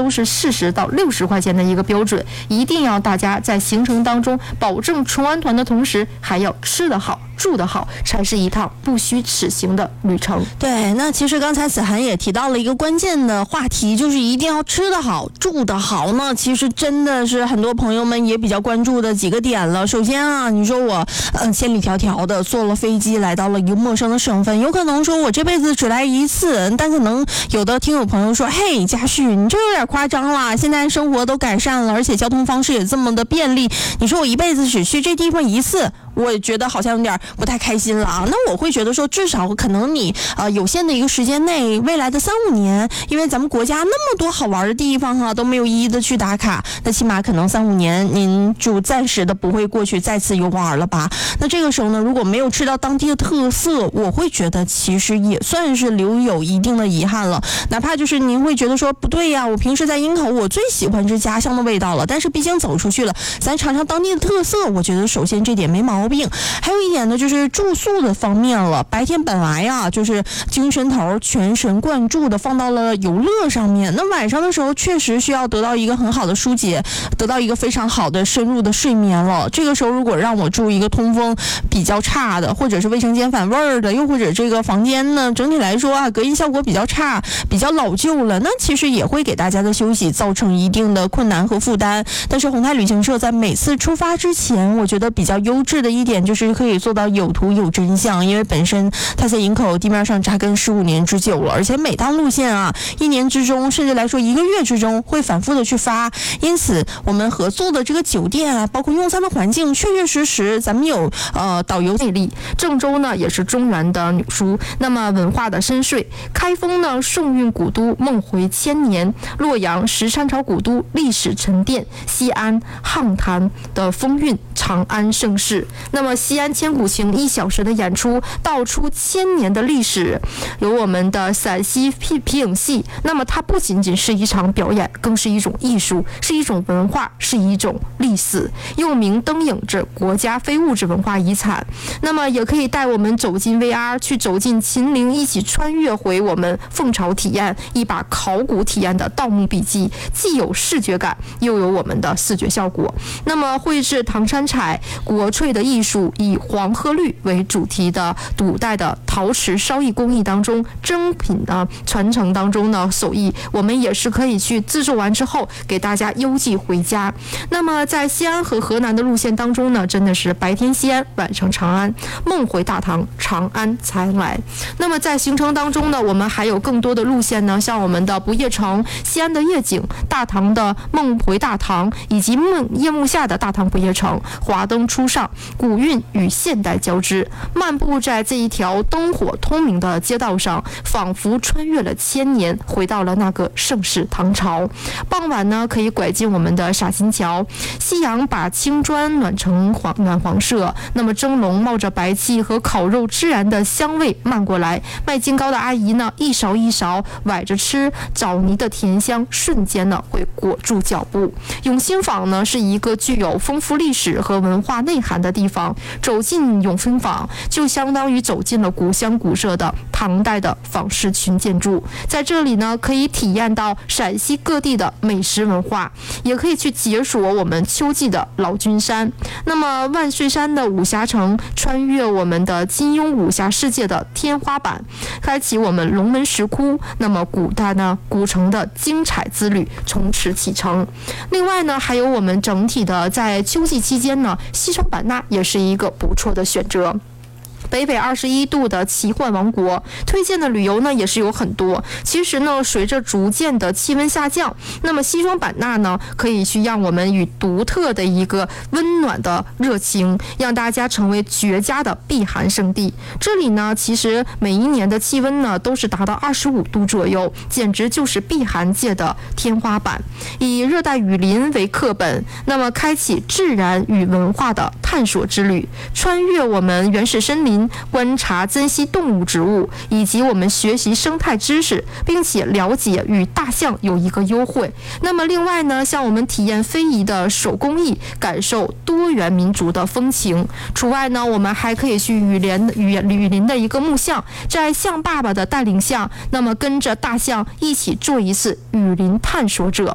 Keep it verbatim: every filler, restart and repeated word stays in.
都是四十到六十块钱的一个标准，一定要大家在行程当中保证纯玩团的同时，还要吃得好住得好，才是一趟不虚此行的旅程。 对，那其实刚才子涵也提到了一个关键的话题，就是一定要吃得好住得好呢，其实真的是很多朋友们也比较关注的几个点了。首先啊，你说我呃千里迢迢的坐了飞机来到了一个陌生的省份，有可能说我这辈子只来一次，但可能有的听友朋友说，嘿嘉旭你这有点夸张了，现在生活都改善了，而且交通方式也这么的便利，你说我一辈子只去这地方一次，我也觉得好像有点不太开心了啊。那我会觉得说，至少可能你呃有限的一个时间内，未来的三五年，因为咱们国家那么多好玩的地方哈、啊，都没有一一的去打卡，那起码可能三五年您就暂时的不会过去再次游玩了吧。那这个时候呢，如果没有吃到当地的特色，我会觉得其实也算是留有一定的遗憾了。哪怕就是您会觉得说不对呀，我平时在营口我最喜欢是家乡的味道了，但是毕竟走出去了，咱尝尝当地的特色，我觉得首先这点没毛病。还有一点呢，就是住宿的方面了。白天本来呀，就是精神头全神贯注的放到了游乐上面，那晚上的时候确实需要得到一个很好的疏解，得到一个非常好的深入的睡眠了。这个时候如果让我住一个通风比较差的，或者是卫生间反味儿的，又或者这个房间呢整体来说啊隔音效果比较差，比较老旧了，那其实也会给大家的休息造成一定的困难和负担。但是宏泰旅行社在每次出发之前，我觉得比较优质的一点就是可以做到有图有真相，因为本身它在营口地面上扎根十五年之久了，而且每趟路线啊一年之中甚至来说一个月之中会反复的去发，因此我们合作的这个酒店啊，包括用餐的环境确确实实咱们有呃导游魅力。 郑州呢也是中原的纽枢，那么文化的深邃。开封呢盛韵古都梦回千年，洛阳十三朝古都历史沉淀，西安汉唐的风韵，长安盛世。那么西安千古情一小时的演出道出千年的历史，有我们的陕西皮皮影戏，那么它不仅仅是一场表演，更是一种艺术，是一种文化，是一种历史，又名灯影制国家非物质文化遗产。那么也可以带我们走进 V R， 去走进秦岭，一起穿越回我们凤巢体验一把考古体验的盗墓笔记，既有视觉感，又有我们的视觉效果。那么绘制唐三彩国粹的艺术，以黄褐绿为主题的古代的陶瓷烧艺工艺当中，珍品的传承当中呢手艺，我们也是可以去制作完之后给大家邮寄回家。那么在西安和河南的路线当中呢，真的是白天西安，晚上长安，梦回大唐，长安才来。那么在行程当中呢，我们还有更多的路线呢，像我们的不夜城、西安的夜景、大唐的梦回大唐，以及梦夜幕下的大唐不夜城，华灯初上，古韵与现代交织，漫步在这一条灯火通明的街道上，仿佛穿越了千年，回到了那个盛世唐朝。傍晚呢，可以拐进我们的洒金桥，夕阳把青砖暖成黄暖黄色，那么蒸笼冒着白气和烤肉孜然的香味漫过来，卖金糕的阿姨呢一勺一勺崴着吃，枣泥的甜香瞬间呢会裹住脚步。永兴坊呢是一个具有丰富历史和文化内涵的地方，走进永兴坊就相当于走进了古香古色的唐代的仿式群建筑。在这里呢，可以体验到陕西各地的美食文化，也可以去解锁我们秋季的老君山。那么万岁山的武侠城，穿越我们的金庸武侠世界的天花板，开启我们龙门石窟，那么古代呢古城的精彩之旅从此启程。另外呢，还有我们整体的在秋季期间呢，西双版纳也是一个不错的选择。北纬二十一度的奇幻王国，推荐的旅游呢也是有很多。其实呢，随着逐渐的气温下降，那么西双版纳呢可以去让我们与独特的一个温暖的热情，让大家成为绝佳的避寒胜地。这里呢，其实每一年的气温呢都是达到二十五度左右，简直就是避寒界的天花板。以热带雨林为课本，那么开启自然与文化的探索之旅，穿越我们原始森林，观察珍稀动物植物，以及我们学习生态知识，并且了解与大象有一个优惠。那么另外呢，像我们体验非遗的手工艺，感受多元民族的风情。除外呢，我们还可以去雨林雨雨林的一个木象，在象爸爸的带领下，那么跟着大象一起做一次雨林探索者。